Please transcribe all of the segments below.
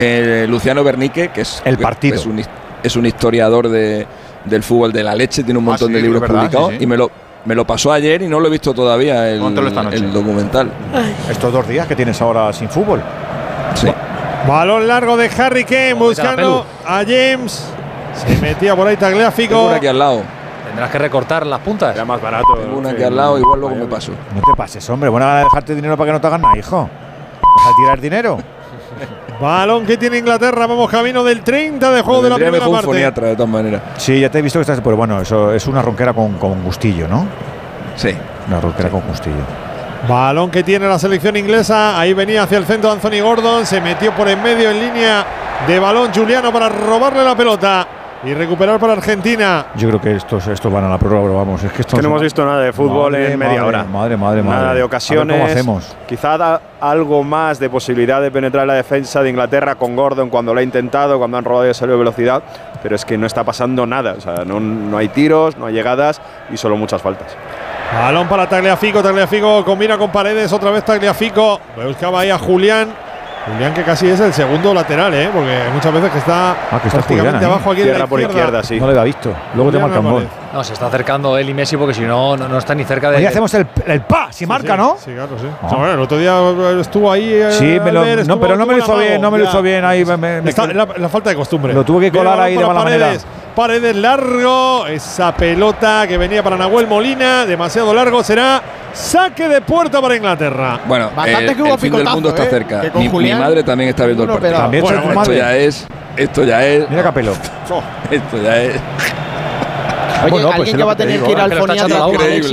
Luciano Bernique, que es el partido. Es un historiador del fútbol de la leche, tiene un montón de libros publicados, y me lo pasó ayer y no lo he visto todavía el documental. Estos 2 días que tienes ahora sin fútbol. Sí. Balón largo de Harry Kane buscando a James. Se metía por ahí Tagliafico. Tengo una aquí al lado. Tendrás que recortar las puntas. Era más barato. Tengo una aquí al lado, igual luego me paso. No te pases, hombre. Buena gana de dejarte dinero para que no te hagas nada, hijo. ¿Vas a tirar dinero? Balón que tiene Inglaterra. Vamos camino del 30 de juego de la primera parte. Foniatra, de todas maneras. Sí, ya te he visto que estás. Pero bueno, eso es una ronquera con gustillo, ¿no? Sí. Una ronquera con gustillo. Balón que tiene la selección inglesa. Ahí venía hacia el centro Anthony Gordon. Se metió por en medio en línea de balón Juliano para robarle la pelota y recuperar para Argentina. Yo creo que estos van a la prórroga, pero vamos, es que esto no hemos visto nada de fútbol en media hora. Nada de ocasiones. ¿Cómo hacemos? Quizá da algo más de posibilidad de penetrar en la defensa de Inglaterra con Gordon cuando lo ha intentado, cuando han robado y ha salido de velocidad, pero es que no está pasando nada. O sea, no hay tiros, no hay llegadas y solo muchas faltas. Balón para Tagliafico. Tagliafico combina con Paredes. Otra vez Tagliafico. Buscaba ahí a Julián. Julián, que casi es el segundo lateral, porque muchas veces que está prácticamente abajo aquí Cierra por izquierda, sí. No le había visto. Luego te marca un gol. No, se está acercando él y Messi porque si no está ni cerca de. Hoy hacemos el pa, si marca, ¿no? Sí, claro, sí. O sea, bueno, el otro día estuvo ahí. Sí, pero no me lo hizo bien, no me lo hizo bien ahí. La falta de costumbre. Lo tuve que colar ahí de mala manera. Paredes largo, esa pelota que venía para Nahuel Molina, demasiado largo, será saque de puerta para Inglaterra. Bueno, el fin del mundo está cerca. Mi madre también está viendo el partido. También esto ya es. Mira Capello. Esto ya es. Oye, alguien que va a tener que ir al foniatra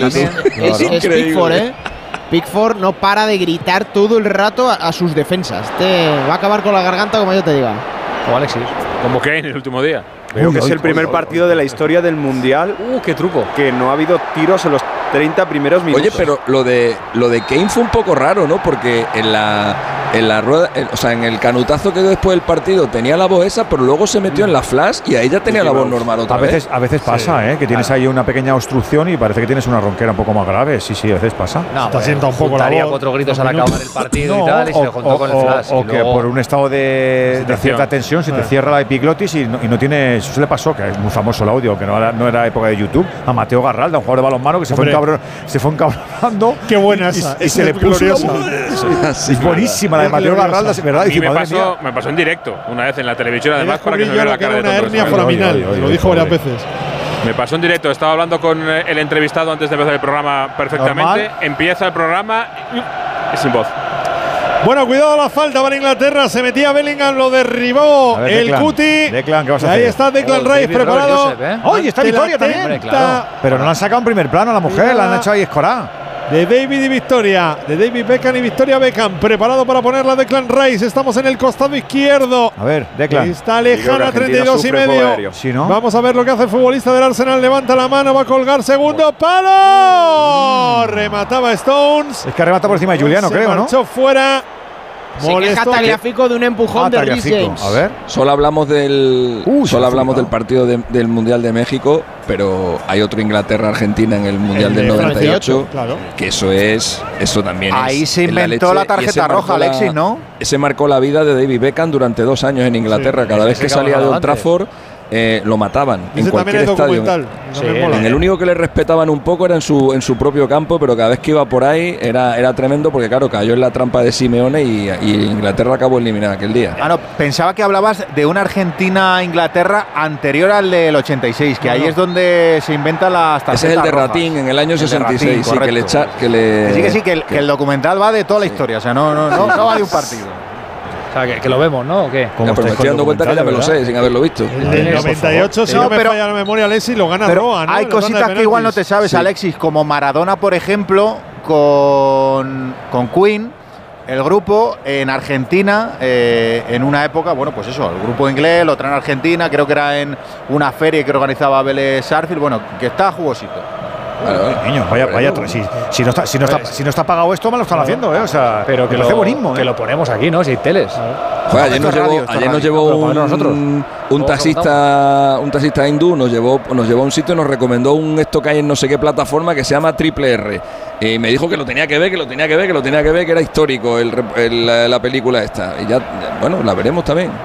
es Pickford, Pickford no para de gritar todo el rato a sus defensas. Va a acabar con la garganta como yo te diga. O Alexis. Como Kane el último día. Creo que es el primer partido de la historia del Mundial. ¡Qué truco! Que no ha habido tiros en los 30 primeros minutos. Oye, pero lo de Kane fue un poco raro, ¿no? Porque en la rueda, o sea, en el canutazo que dio después del partido tenía la voz esa, pero luego se metió en la flash y ahí ya tenía la voz normal otra vez. A veces pasa, que tienes ahí una pequeña obstrucción y parece que tienes una ronquera un poco más grave. Sí, a veces pasa. No, está sienta un poco la voz. 4 gritos al acabar el partido y tal, y se juntó con el flash. O que por un estado de cierta tensión se te cierra la epiglotis y no tienes. Eso le pasó, que es muy famoso el audio, que no era época de YouTube, a Mateo Garralda, un jugador de balonmano que se fue encabronando. Qué buena esa. Y se le puso es buenísima la de Mateo Garralda, es verdad. Y me pasó en directo una vez en la televisión, además, para que se viera la cara de una hernia foraminal, lo dijo varias veces. Me pasó en directo, estaba hablando con el entrevistado antes de empezar el programa perfectamente. Normal. Empieza el programa sin voz. Bueno, cuidado la falta para Inglaterra. Se metía Bellingham, lo derribó el Cuti. Declan, ¿qué vas a ahí hacer? está Declan Rice preparado. ¡Oye, está Victoria también! Claro. Pero no la han sacado en primer plano a la mujer, la han hecho ahí escorada. De David y Victoria, de David Beckham y Victoria Beckham, preparado para ponerla Declan Rice. Estamos en el costado izquierdo. A ver, Declan. Está lejana, 32 y medio. ¿Sí, no? Vamos a ver lo que hace el futbolista del Arsenal. Levanta la mano, va a colgar, segundo palo. Remataba Stones. Es que remata por encima de Juliano, creo, ¿no? Marchó fuera. Se queja Tagliafico de un empujón de Reece James. A ver. Solo hablamos del partido del Mundial de México, pero hay otro Inglaterra-Argentina en el Mundial del 98, claro. Que eso también ahí es se inventó la tarjeta roja, Alexis, ¿no? Ese marcó la vida de David Beckham durante 2 años en Inglaterra. Cada vez que salía de Old Trafford lo mataban en cualquier estadio. En el único que le respetaban un poco era en su propio campo, pero cada vez que iba por ahí era tremendo porque claro, cayó en la trampa de Simeone y Inglaterra acabó eliminada aquel día. No, pensaba que hablabas de una Argentina-Inglaterra anterior al del 86, que ahí es donde se inventan las tarjetas. Ese es el de rojas. Ratín en el año 66, Ratín, que el documental va de toda la historia, o sea, no va de un partido. O sea, que lo vemos, ¿no? ¿O qué? Pero me estoy dando cuenta que ya me lo sé, sin haberlo visto. El 98, si no me falla la memoria, Alexis, lo gana Roa, ¿no? Hay cositas que igual no te sabes, Alexis, como Maradona, por ejemplo, con Queen, el grupo en Argentina, en una época, bueno, pues eso, el grupo inglés, lo traen a Argentina, creo que era en una feria que organizaba Vélez Sarsfield, bueno, que está jugosito. Niño, vaya, si no está pagado esto, me lo están haciendo, o sea, pero que lo hace buenismo, que lo ponemos aquí, ¿no? Si hay teles. Ayer nos llevó un taxista hindú, nos llevó a un sitio y nos recomendó esto que hay en no sé qué plataforma que se llama Triple R. Y me dijo que lo tenía que ver, que era histórico la película esta. Y ya, bueno, la veremos también.